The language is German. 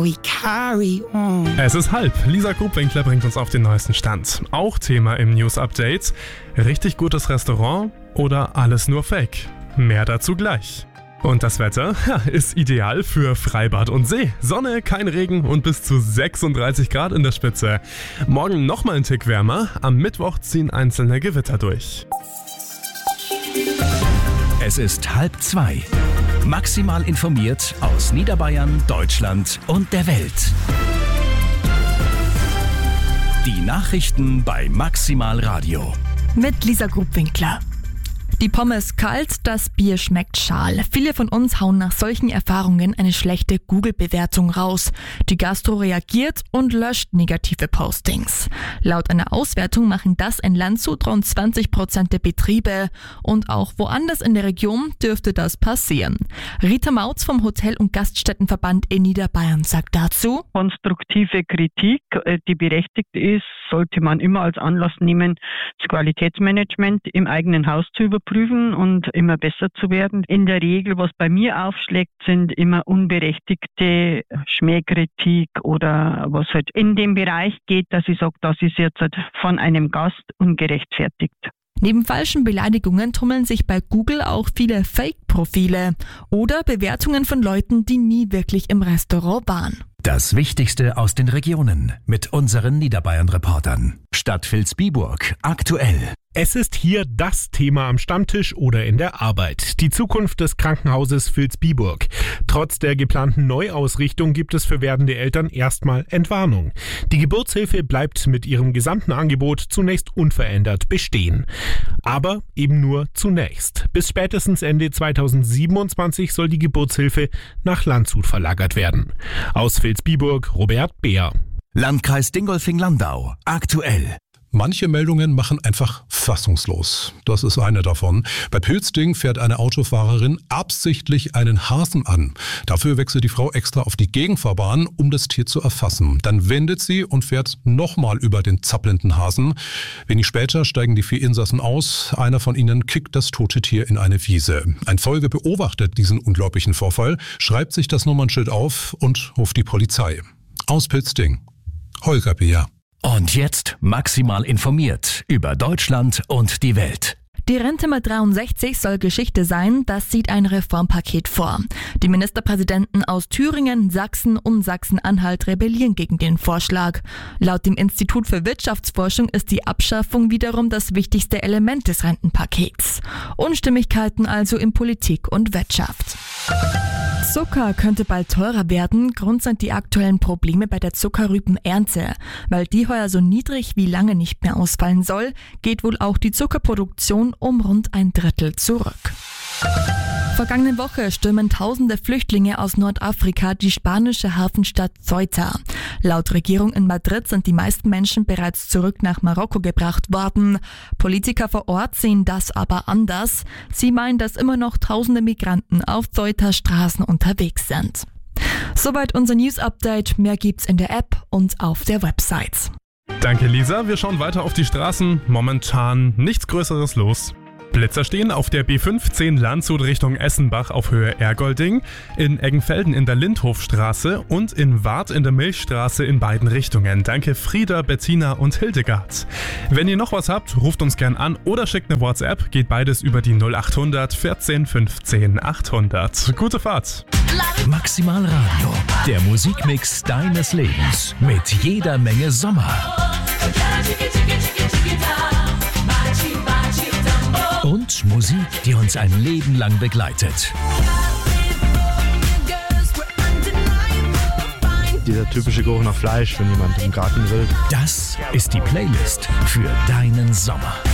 so we carry on. Es ist halb. Lisa Grubwinkler bringt uns auf den neuesten Stand. Auch Thema im News-Update. Richtig gutes Restaurant oder alles nur Fake? Mehr dazu gleich. Und das Wetter ist ideal für Freibad und See. Sonne, kein Regen und bis zu 36 Grad in der Spitze. Morgen nochmal ein Tick wärmer. Am Mittwoch ziehen einzelne Gewitter durch. Es ist 1:30. Maximal informiert aus Niederbayern, Deutschland und der Welt. Die Nachrichten bei Maximal Radio. Mit Lisa Grubwinkler. Die Pommes kalt, das Bier schmeckt schal. Viele von uns hauen nach solchen Erfahrungen eine schlechte Google-Bewertung raus. Die Gastro reagiert und löscht negative Postings. Laut einer Auswertung machen das in Landshut rund 20% der Betriebe. Und auch woanders in der Region dürfte das passieren. Rita Mautz vom Hotel- und Gaststättenverband in Niederbayern sagt dazu: Konstruktive Kritik, die berechtigt ist, sollte man immer als Anlass nehmen, das Qualitätsmanagement im eigenen Haus zu überprüfen und immer besser zu werden. In der Regel, was bei mir aufschlägt, sind immer unberechtigte Schmähkritik oder was halt in dem Bereich geht, dass ich sage, das ist jetzt halt von einem Gast ungerechtfertigt. Neben falschen Beleidigungen tummeln sich bei Google auch viele Fake-Profile oder Bewertungen von Leuten, die nie wirklich im Restaurant waren. Das Wichtigste aus den Regionen mit unseren Niederbayern-Reportern. Stadt Vilsbiburg aktuell. Es ist hier das Thema am Stammtisch oder in der Arbeit. Die Zukunft des Krankenhauses Vilsbiburg. Trotz der geplanten Neuausrichtung gibt es für werdende Eltern erstmal Entwarnung. Die Geburtshilfe bleibt mit ihrem gesamten Angebot zunächst unverändert bestehen. Aber eben nur zunächst. Bis spätestens Ende 2027 soll die Geburtshilfe nach Landshut verlagert werden. Aus Vilsbiburg, Robert Beer. Landkreis Dingolfing-Landau aktuell. Manche Meldungen machen einfach fassungslos. Das ist eine davon. Bei Pilzding fährt eine Autofahrerin absichtlich einen Hasen an. Dafür wechselt die Frau extra auf die Gegenfahrbahn, um das Tier zu erfassen. Dann wendet sie und fährt nochmal über den zappelnden Hasen. Wenig später steigen die 4 Insassen aus. Einer von ihnen kickt das tote Tier in eine Wiese. Ein Zeuge beobachtet diesen unglaublichen Vorfall, schreibt sich das Nummernschild auf und ruft die Polizei. Aus Pilzding, Holger Beer. Und jetzt maximal informiert über Deutschland und die Welt. Die Rente mit 63 soll Geschichte sein, das sieht ein Reformpaket vor. Die Ministerpräsidenten aus Thüringen, Sachsen und Sachsen-Anhalt rebellieren gegen den Vorschlag. Laut dem Institut für Wirtschaftsforschung ist die Abschaffung wiederum das wichtigste Element des Rentenpakets. Unstimmigkeiten also in Politik und Wirtschaft. Zucker könnte bald teurer werden. Grund sind die aktuellen Probleme bei der Zuckerrübenernte. Weil die heuer so niedrig wie lange nicht mehr ausfallen soll, geht wohl auch die Zuckerproduktion um rund 1/3 zurück. Vergangene Woche stürmen tausende Flüchtlinge aus Nordafrika die spanische Hafenstadt Ceuta. Laut Regierung in Madrid sind die meisten Menschen bereits zurück nach Marokko gebracht worden. Politiker vor Ort sehen das aber anders. Sie meinen, dass immer noch tausende Migranten auf Ceutas Straßen unterwegs sind. Soweit unser News-Update. Mehr gibt's in der App und auf der Website. Danke Lisa, wir schauen weiter auf die Straßen. Momentan nichts Größeres los. Blitzer stehen auf der B15 Landshut Richtung Essenbach auf Höhe Ergolding, in Eggenfelden in der Lindhofstraße und in Warth in der Milchstraße in beiden Richtungen. Danke Frieda, Bettina und Hildegard. Wenn ihr noch was habt, ruft uns gern an oder schickt eine WhatsApp, geht beides über die 0800 14 15 800. Gute Fahrt! Maximal Radio, der Musikmix deines Lebens mit jeder Menge Sommer. Und Musik, die uns ein Leben lang begleitet. Dieser typische Geruch nach Fleisch, wenn jemand im Garten grillt. Das ist die Playlist für deinen Sommer.